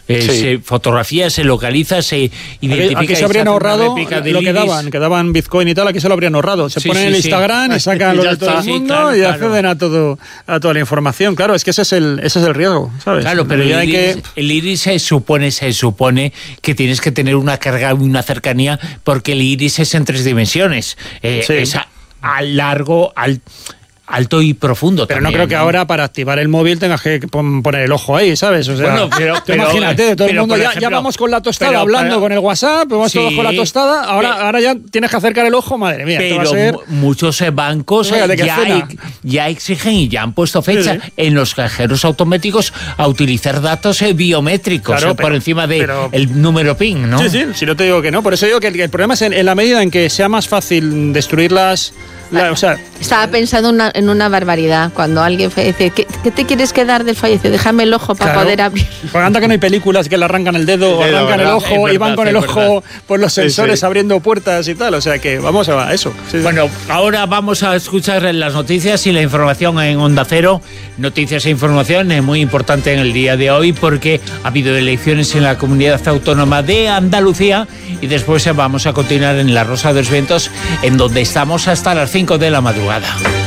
Se fotografía, se localiza, se identifica. Aquí se habrían ahorrado lo que daban Bitcoin y tal, aquí se lo habrían ahorrado. Se ponen en el Instagram y sacan lo de todo el mundo y acceden a toda la información. Claro, es que ese es el riesgo, ¿sabes? Claro, pero el iris se supone que tienes que tener una carga, una cercanía, porque el iris es en 3 dimensiones. Es largo, alto y profundo. Pero también, no creo que ahora para activar el móvil tengas que poner el ojo ahí, ¿sabes? O sea, pero imagínate, todo el mundo ya vamos con la tostada hablando con el WhatsApp, vamos todos con la tostada, ahora ya tienes que acercar el ojo, madre mía. Pero va a ser... muchos bancos ya exigen y ya han puesto fecha en los cajeros automáticos a utilizar datos biométricos por encima del número PIN, ¿no? Sí, si no te digo que no. Por eso digo que el problema es en la medida en que sea más fácil destruirlas. Estaba pensando en una barbaridad. Cuando alguien fallece, ¿qué te quieres quedar del fallecido? Déjame el ojo para poder abrir. Pues anda que no hay películas que le arrancan el dedo o arrancan el ojo y van con el ojo por los sensores abriendo puertas y tal. O sea que vamos a eso. Bueno, ahora vamos a escuchar las noticias y la información en Onda Cero. Noticias e información es muy importante en el día de hoy porque ha habido elecciones en la Comunidad Autónoma de Andalucía y después vamos a continuar en La Rosa de los Vientos, en donde estamos hasta las 5 de la madrugada.